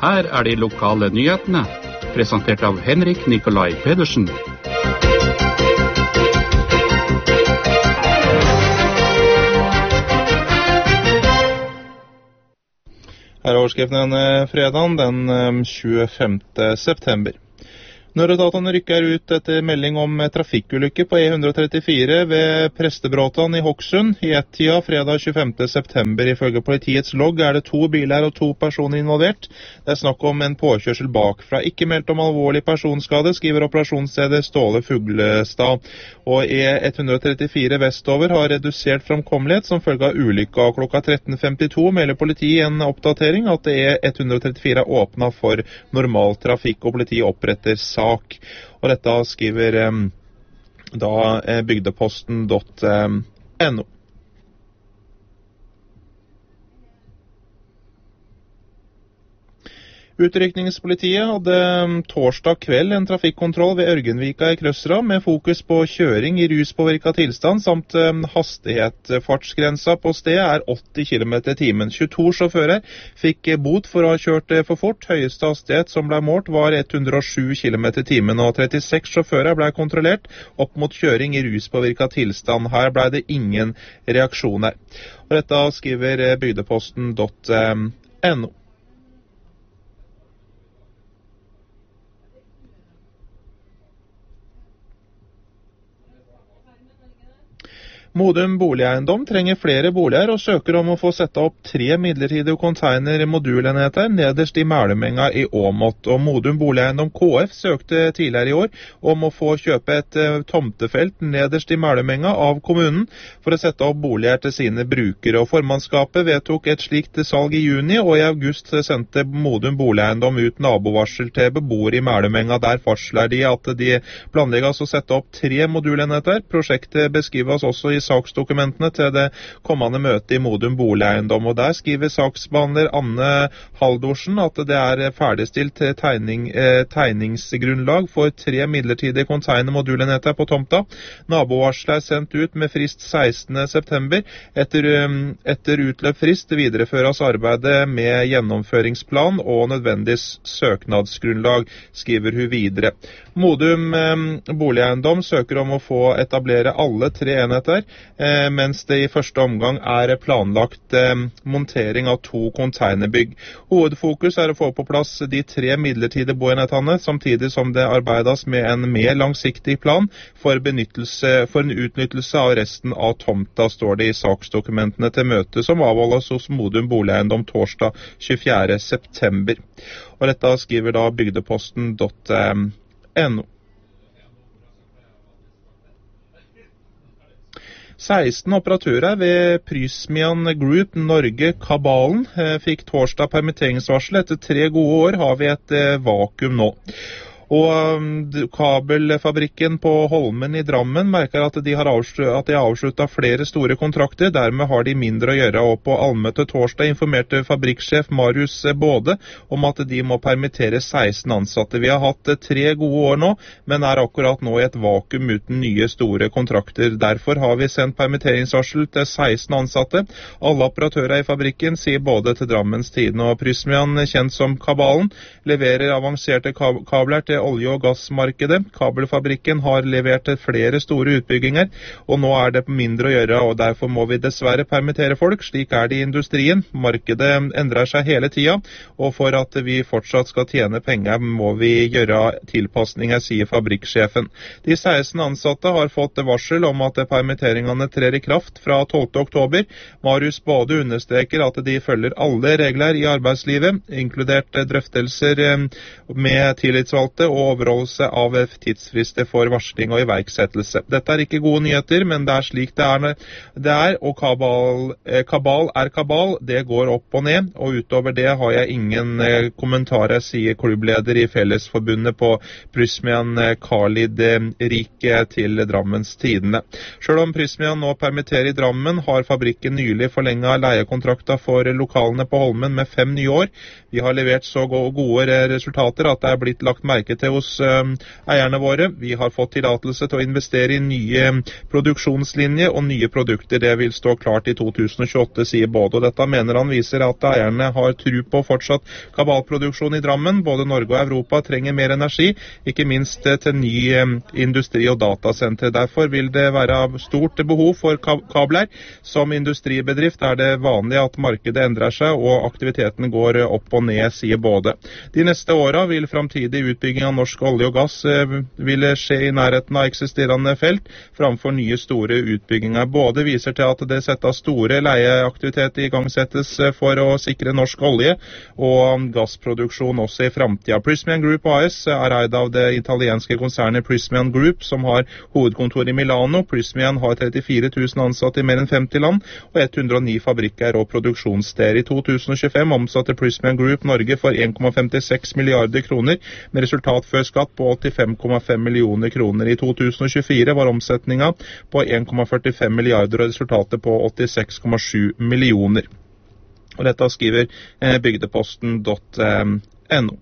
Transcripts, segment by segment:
Her er de lokale nyhetene, presentert av Henrik Nikolai Pedersen. Her er overskriften denne fredagen, den 25. september. Nødetatene rykker ut etter melding om trafikkulykke på E134 ved Prestebråtan i Hokksund i ett-tida fredag 25. september. Ifølge politiets logg er det 2 biler og 2 personer involvert. Det er snakk om en påkjørsel bakfra. Ikke meldt om alvorlig personskade, skriver operasjonsstedet Ståle Fuglestad. Og E134 vestover har redusert framkommelighet som følge av ulykka. Klokka 13.52 melder politiet en oppdatering at E134 er åpnet for normal trafikk, og politiet oppretter sak. Og dette skriver bygdeposten.no. Utrykningspolitiet hadde torsdag kveld en trafikkontroll ved Ørgenvika i Krøsra med fokus på kjøring i ruspåvirket tilstand samt hastighet. Fartsgrensa på stedet er 80 km i timen. 22 sjåfører fikk bot for å ha kjørt for fort. Høyeste hastighet som ble målt var 107 km i timen, og 36 sjåfører ble kontrollert opp mot kjøring i ruspåvirket tilstand. Her ble det ingen reaksjoner. Og dette skriver bygdeposten.no. Modum Boligeiendom trenger flere boliger og søker om å få sette opp 3 midlertidige container-modulenheter nederst i Mælemenga i Åmot. Og Modum Boligeiendom KF søkte tidligere i år om å få kjøpe et tomtefelt nederst i Mælemenga av kommunen for å sette opp boliger til sine brukere. Og formannskapet vedtok et slikt salg i juni, og i august sendte Modum Boligeiendom ut nabovarsel til beboere i Mælemenga. Der varsler de at de planlegges å sette opp 3 modulenheter. Prosjektet beskrives også i saksdokumentene til det kommende møtet i Modum Boligeiendom, og der skriver saksbehandler Anne Haldorsen at det er ferdigstilt tegningsgrunnlag for 3 midlertidige container-modulenheter på tomta. Nabovarsel er sendt ut med frist 16. september. Etter utløp frist videreføres arbeidet med gjennomføringsplan og nødvendig søknadsgrunnlag, skriver hun videre. Modum Boligeiendom søker om å få etablere alle 3 enheter, mens det i første omgang er planlagt montering av 2 containerbygg. Hovedfokus er å få på plass de 3 midlertidige boenhetene, samtidig som det arbeides med en mer langsiktig plan for en utnyttelse av resten av tomta, står det i saksdokumentene til møtet som avholdes hos Modum Boligeiendom torsdag 24. september. Og dette skriver da bygdeposten.no. 16 operatører ved Prysmian Group Norge Kabalen fikk torsdag permitteringsvarsel. Etter 3 gode år har vi et vakuum nå. Og kabelfabrikken på Holmen i Drammen merker at de har avsluttet flere store kontrakter. Dermed har de mindre å gjøre, og på allmøte torsdag informerte fabrikksjef Marius Både om at de må permittere 16 ansatte. Vi har hatt 3 gode år nå, men er akkurat nå i et vakuum uten nye store kontrakter. Derfor har vi sendt permitteringsvarsel til 16 ansatte. Alle operatører i fabrikken, sier Både til Drammens Tidende, og Prysmian, kjent som Kabalen, leverer avanserte kabler til olje- og gassmarkedet. Kabelfabrikken har levert flere store utbygginger, og nå er det mindre å gjøre, og derfor må vi dessverre permittere folk. Slik er det i industrien. Markedet endrer seg hele tida, og for at vi fortsatt skal tjene penger, må vi gjøre tilpasninger, sier fabrikksjefen. De 16 ansatte har fått varsel om at permitteringene trer i kraft fra 12. oktober. Marius Både understreker at de følger alle regler i arbeidslivet, inkludert drøftelser med tillitsvalgte og overholdelse av tidsfrister for varsling og iverksettelse. Dette er ikke gode nyheter, men det er slik det er, og kabal er kabal. Det går opp og ned, og utover det har jeg ingen kommentarer, sier klubbleder i Fellesforbundet på Prysmian, Khalid Rike, til Drammens Tidende. Selv om Prysmian nå permitterer i Drammen, har fabrikken nylig forlenget leiekontrakter for lokalene på Holmen med 5 nye år. Vi har levert så gode resultater at det er blitt lagt merke virke til hos eierne våre. Vi har fått tillatelse til å investere i nye produksjonslinjer og nye produkter. Det vil stå klart i 2028, sier Både. Og dette mener han viser at eierne har tro på fortsatt kabalproduksjon i Drammen. Både Norge og Europa trenger mer energi, ikke minst til ny industri og datasenter. Derfor vil det være stort behov for kabler. Som industribedrift er det vanlig at markedet endrer seg og aktiviteten går opp og ned, sier Både. De neste årene vil framtidig utbygging av norsk olje og gass vil skje i nærheten av eksisterende felt framfor nye store utbygginger. Både viser til at det settes store leieaktivitet i gangsettes for å sikre norsk olje og gassproduksjon også i framtida. Prysmian Group AS er eid av det italienske konsernet Prysmian Group, som har hovedkontor i Milano. Prysmian har 34 000 ansatte i mer enn 50 land, og 109 fabrikker og produksjonssteder. I 2025 omsatte Prysmian Group Norge for 1,56 milliarder kroner, med resultat før skatt på 85,5 millioner kroner. I 2024 var omsetningen på 1,45 milliarder og resultatet på 86,7 millioner. Og dette skriver bygdeposten.no.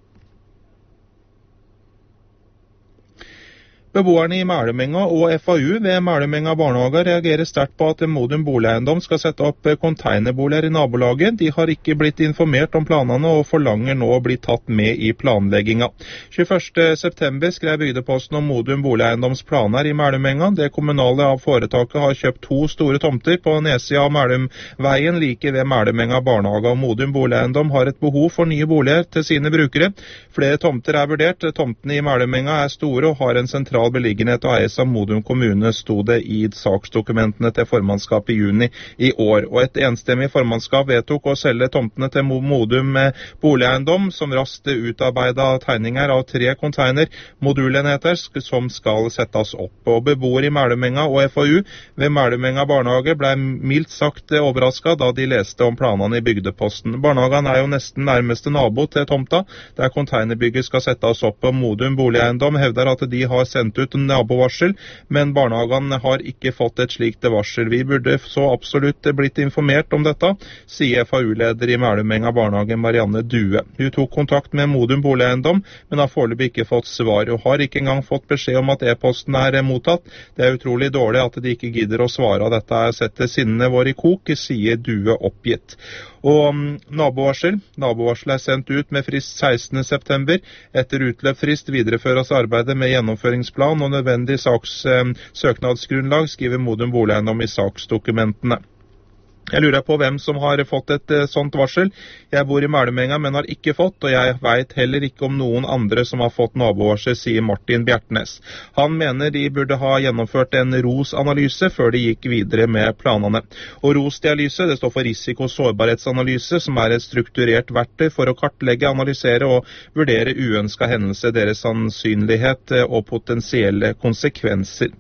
Beboerne i Mælemenga og FAU ved Mælemenga barnehager reagerer sterkt på at Modum Boligeiendom skal sette opp containerboliger i nabolaget. De har ikke blitt informert om planene og forlanger nå å bli tatt med i planlegginga. 21. september skrev Bygdeposten om Modum Boligeiendoms planer i Mælemenga. Det kommunale av foretaket har kjøpt 2 store tomter på nedsida av Mælumveien like ved Mælemenga barnehage. Og Modum Boligeiendom har et behov for nye boliger til sine brukere. Flere tomter er vurdert. Tomtene i Mælemenga er store og har en sentral beliggenhet og eies av Modum kommune, sto det i saksdokumentene til formannskapet i juni i år. Og et enstemmig formannskap vedtok å selge tomtene til Modum Boligeiendom, som raskt utarbeidet tegninger av 3 containermodulenheter som skal settes opp. Og beboere i Mælemenga og FAU ved Mælemenga barnehage ble mildt sagt overrasket da de leste om planene i Bygdeposten. Barnehagen er jo nesten nærmeste nabo til tomta, der containerbygget skal settes opp. Og Modum Boligeiendom hevder at de har sendt ut nabovarsel, men barnehagen har ikke fått et slikt varsel. Vi burde så absolutt blitt informert om dette, sier FAU-leder i Mælemenga barnehage Marianne Due. Hun tok kontakt med Modum Boligeiendom, men har foreløpig ikke fått svar. Hun har ikke engang fått beskjed om at e-posten er mottatt. Det er utrolig dårlig at de ikke gidder å svare. Dette er sette sinnene våre i kok, sier Due oppgitt. Og nabovarsel er sendt ut med frist 16. september. Etter utløp frist videreføres arbeidet med gjennomføringsplan og nødvendig søknadsgrunnlag, skriver Modum Boligeiendom i saksdokumentene. Jeg lurer på hvem som har fått et sånt varsel. Jeg bor i Mælemenga, men har ikke fått, og jeg vet heller ikke om noen andre som har fått nabovarsel, sier Martin Bjertnes. Han mener de burde ha gjennomført en ROS-analyse før de gikk videre med planene. Og ROS-dialyse, det står for risiko- og sårbarhetsanalyse, som er et strukturert verktøy for å kartlegge, analysere og vurdere uønskede hendelser, deres sannsynlighet og potensielle konsekvenser.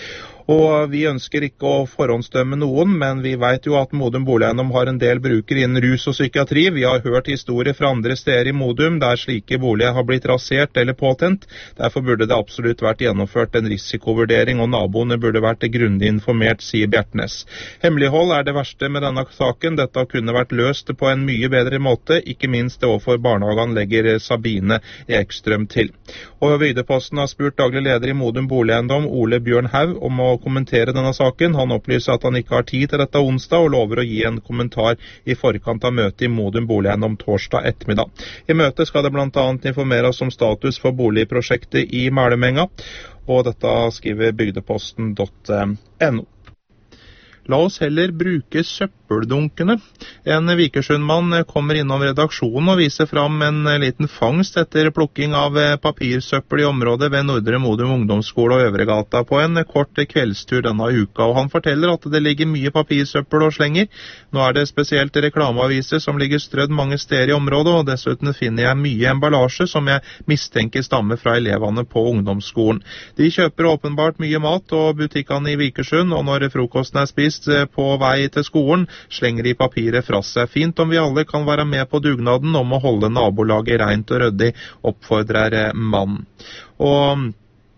Og vi ønsker ikke å forhåndsdømme noen, men vi vet jo at Modum Boligeiendom har en del brukere innen rus og psykiatri. Vi har hørt historier fra andre steder i Modum der slike boliger har blitt rasert eller påtent. Derfor burde det absolutt vært gjennomført en risikovurdering, og naboene burde vært grundig informert, sier Bjertnes. Hemmelighold er det verste med denne saken. Dette kunne vært løst på en mye bedre måte, ikke minst overfor barnehagen, legger Sabine Ekstrøm til. Og Bygdeposten har spurt daglig leder i Modum Boligeiendom, Ole Bjørn Haug, om å kommentere denne saken. Han opplyser at han ikke har tid til dette onsdag, og lover å gi en kommentar i forkant av møtet i Modum Boligeiendom torsdag ettermiddag. I møtet skal det blant annet informeres om status for boligprosjektet i Mælemenga, og dette skriver bygdeposten.no. La oss heller bruke søppeldunkene. En Vikersundmann kommer innom redaksjonen og viser fram en liten fangst etter plukking av papirsøppel i området ved Nordre Modum ungdomsskole og Øvregata på en kort kveldstur denne uka. Og han forteller at det ligger mye papirsøppel og slenger. Nå er det spesielt reklameaviser som ligger strødd mange steder i området, og dessuten finner jeg mye emballasje som jeg mistenker stammer fra elevene på ungdomsskolen. De kjøper åpenbart mye mat, og butikkene i Vikersund, og når frokosten er spist på vei til skolen, slenger de papiret fra seg. Fint om vi alle kan være med på dugnaden om å holde nabolaget rent og ryddig, oppfordrer mann. Og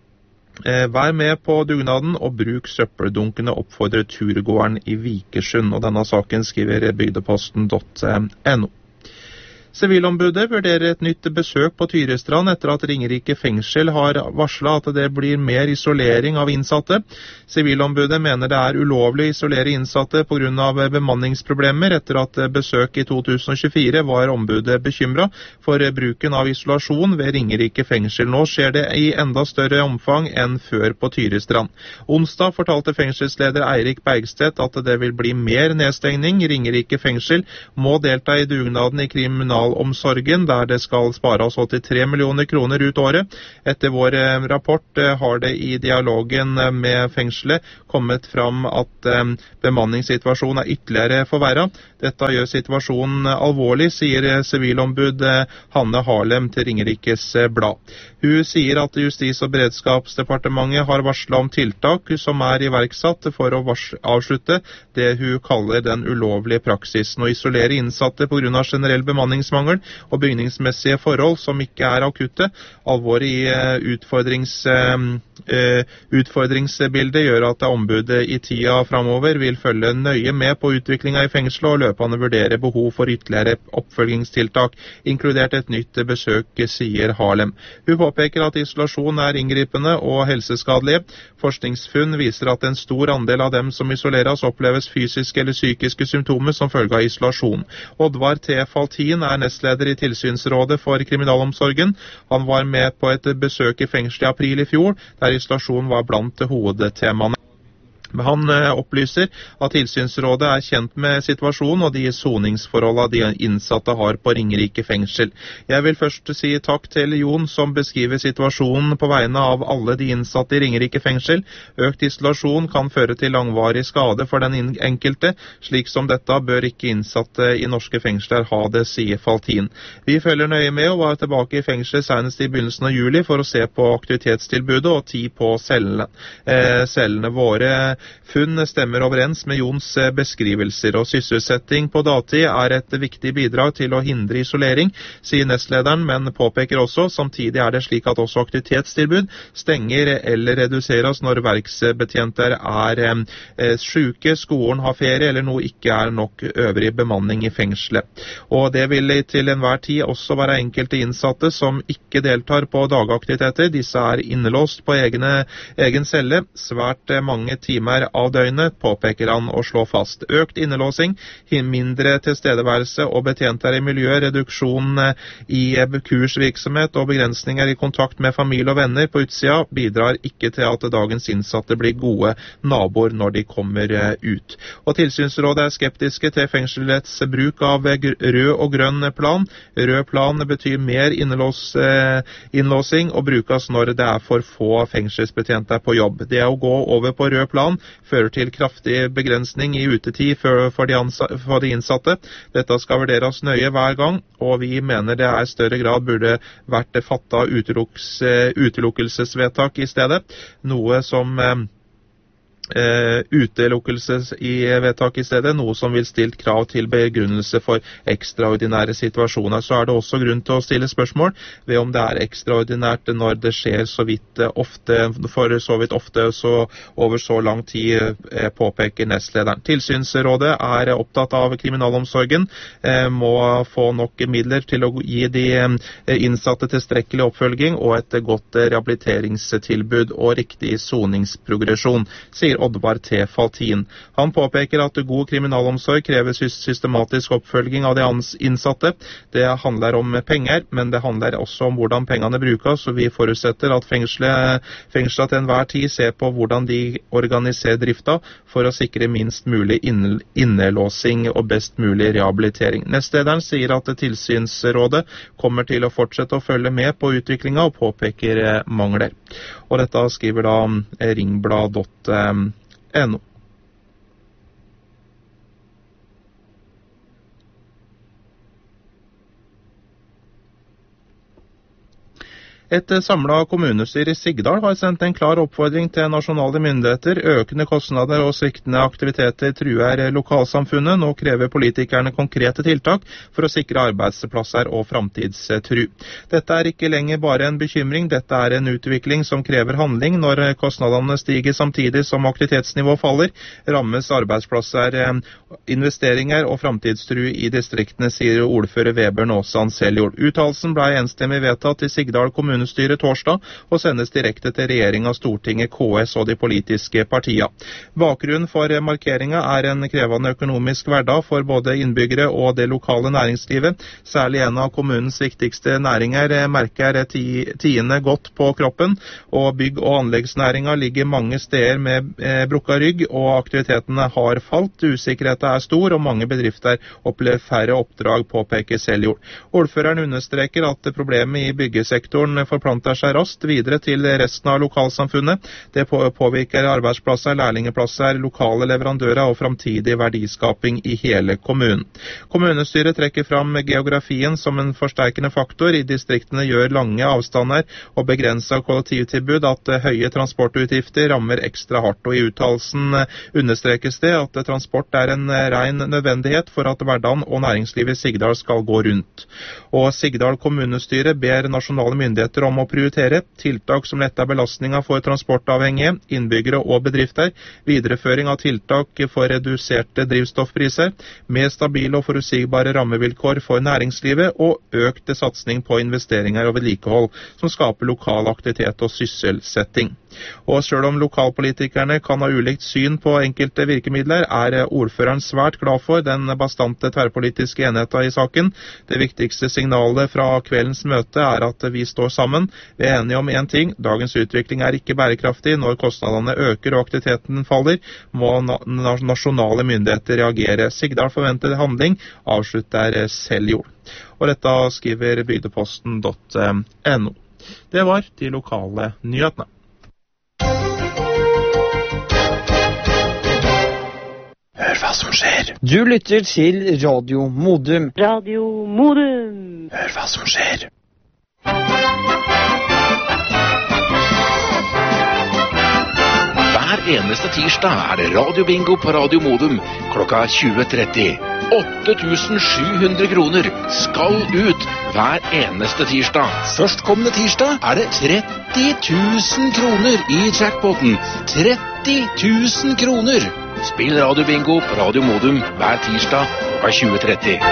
vær med på dugnaden og bruk søppeldunkene, oppfordrer turgåeren i Vikersund. Og denne saken skriver bygdeposten.no. Sivilombudet vurderer et nytt besøk på Tyrestrand etter at Ringerike fengsel har varslet at det blir mer isolering av innsatte. Sivilombudet mener det er ulovlig å isolere innsatte på grunn av bemanningsproblemer. Etter at besøk i 2024 var ombudet bekymret for bruken av isolasjon ved Ringerike fengsel. Nå skjer det i enda større omfang enn før på Tyrestrand. Onsdag fortalte fengselsleder Eirik Bergstedt at det vil bli mer nedstengning. Ringerike fengsel må delta i dugnaden i kriminalomsorgen, der det skal spares 83 millioner kroner ut året. Etter vår rapport har det i dialogen med fengselet kommet fram at bemanningssituasjonen er ytterligere forverret. Dette gjør situasjonen alvorlig, sier sivilombud Hanne Harlem til Ringerikes Blad. Hun sier at Justis- og beredskapsdepartementet har varslet om tiltak som er iverksatt for å avslutte det hun kaller den ulovlige praksisen å isolere innsatte på grunn av generell bemanningsmangel og bygningsmessige forhold som ikke er akutte. Alvoret i utfordringsbildet gjør at ombudet i tida framover vil følge nøye med på utviklingen i fengselet og løpende vurdere behov for ytterligere oppfølgingstiltak, inkludert et nytt besøk, sier Harlem. Hun påpeker at isolasjon er inngripende og helseskadelig. Forskningsfunn viser at en stor andel av dem som isoleres oppleves fysiske eller psykiske symptomer som følge av isolasjon. Oddvar T. Faltin er nestleder i Tilsynsrådet for kriminalomsorgen. Han var med på et besøk i fengsel i april i fjor, der isolasjon var blant hovedtemaene. Han opplyser at Tilsynsrådet er kjent med situasjonen og de soningsforholdene de innsatte har på Ringerike fengsel. Jeg vil først si takk til Jon som beskriver situasjonen på vegne av alle de innsatte i Ringerike fengsel. Økt isolasjon kan føre til langvarig skade for den enkelte. Slik som dette bør ikke innsatte i norske fengsler ha det, sier Faltin. Vi følger nøye med og var tilbake i fengsel senest i begynnelsen av juli for å se på aktivitetstilbudet og tid på cellene våre. Funn stemmer overens med Jons beskrivelser, og sysselsetting på dagtid er et viktig bidrag til å hindre isolering, sier nestlederen, men påpeker også, samtidig er det slik at også aktivitetstilbud stenger eller reduseres når verksbetjenter er syke, skolen har ferie eller noe ikke er nok øvrig bemanning i fengselet. Og det vil til enhver tid også være enkelte innsatte som ikke deltar på dagaktiviteter. Disse er innelåst på egen celle svært mange timer av døgnet, påpeker han og slår fast. Økt innelåsing, mindre tilstedeværelse og betjenter i miljøet, reduksjon i kursvirksomhet og begrensninger i kontakt med familie og venner på utsida bidrar ikke til at dagens innsatte blir gode naboer når de kommer ut. Og Tilsynsrådet er skeptiske til fengselets bruk av rød og grønn plan. Rød plan betyr mer innlåsing og brukes når det er for få fengselsbetjenter på jobb. Det å gå over på rød plan fører til kraftig begrensning i utetid for de innsatte. Dette skal vurderes nøye hver gang, og vi mener det i større grad burde vært fattet utelukkelsesvedtak i stedet, noe som utelukkelse i vedtak i stedet, noe som vil stilt krav til begrunnelse for ekstraordinære situasjoner. Så er det også grunn til å stille spørsmål ved om det er ekstraordinært når det skjer så vidt ofte, for så vidt ofte så over så lang tid, påpeker nestlederen. Tilsynsrådet er opptatt av kriminalomsorgen, må få nok midler til å gi de innsatte tilstrekkelig oppfølging og et godt rehabiliteringstilbud og riktig soningsprogresjon, sier Oddvar T. Faltin. Han påpeker at god kriminalomsorg krever systematisk oppfølging av de innsatte. Det handler om penger, men det handler også om hvordan pengene brukes, så vi forutsetter at fengslet til enhver tid ser på hvordan de organiserer drifta for å sikre minst mulig innelåsing og best mulig rehabilitering. Nestlederen sier at Tilsynsrådet kommer til å fortsette å følge med på utviklingen og påpeker mangler. Og dette skriver da ringblad.no. Et samlet kommunestyre i Sigdal har sendt en klar oppfordring til nasjonale myndigheter. Økende kostnader og sviktende aktiviteter truer lokalsamfunnet. Nå krever politikerne konkrete tiltak for å sikre arbeidsplasser og framtidstru. Dette er ikke lenger bare en bekymring, dette er en utvikling som krever handling. Når kostnadene stiger samtidig som aktivitetsnivå faller, rammes arbeidsplasser, investeringer og framtidstru i distriktene, sier ordfører Weber Nåsan Seljord. Uttalelsen ble enstemmig vedtatt i Sigdal kommunestyre torsdag og sendes direkte til regjeringa, Stortinget, KS og de politiske partiene. Bakgrunnen for markeringa er en krevende økonomisk hverdag for både innbyggere og det lokale næringslivet. Særlig en av kommunens viktigste næringer merker tidene godt på kroppen, og bygg- og anleggsnæringa ligger mange steder med brukka rygg, og aktivitetene har falt. Usikkerheten er stor, og mange bedrifter opplever færre oppdrag, påpeker Seljord. Ordføreren understreker at problemet i byggesektoren forplanter seg raskt videre til resten av lokalsamfunnet. Det påvirker arbeidsplasser, lærlingeplasser, lokale leverandører og framtidig verdiskaping i hele kommunen. Kommunestyret trekker fram geografien som en forsterkende faktor. I distriktene gjør lange avstander og begrenset kollektivtilbud at høye transportutgifter rammer ekstra hardt. Og i uttalelsen understrekes det at transport er en ren nødvendighet for at hverdagen og næringslivet i Sigdal skal gå rundt. Og Sigdal kommunestyre ber nasjonale myndigheter om å prioritere tiltak som letter belastningen for transportavhengige, innbyggere og bedrifter, videreføring av tiltak for reduserte drivstoffpriser, mer stabile og forutsigbare rammevilkår for næringslivet og økt satsing på investeringer og vedlikehold som skaper lokal aktivitet og sysselsetting. Og selv om lokalpolitikerne kan ha ulikt syn på enkelte virkemidler, er ordføreren svært glad for den bastante tverrpolitiske enheten i saken. Det viktigste signalet fra kveldens møte er at vi står sammen. Vi er enige om en ting: dagens utvikling er ikke bærekraftig. Når kostnadene øker og aktiviteten faller, må nasjonale myndigheter reagere. Sigdal forventer handling, avslutter Seljord. Og dette skriver bygdeposten.no. Det var de lokale nyhetene. Hør hva som skjer. Du lytter til Radio Modum. Radio Modum. Hør hva som skjer. Hver eneste tirsdag er det radiobingo på Radio Modum klokka 20:30. 8.700 kroner skal ut hver eneste tirsdag. Førstkommende tirsdag er det 30 000 kroner i jackpoten. 30 000 kroner! Spill radiobingo på Radio Modum hver tirsdag klokka 20:30.